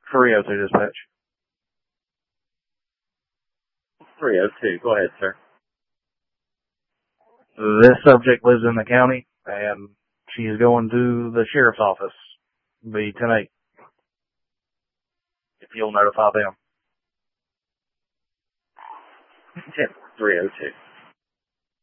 302 dispatch. 302. Go ahead, sir. This subject lives in the county, and she's going to the sheriff's office. Be 10-8. If you'll notify them. 302.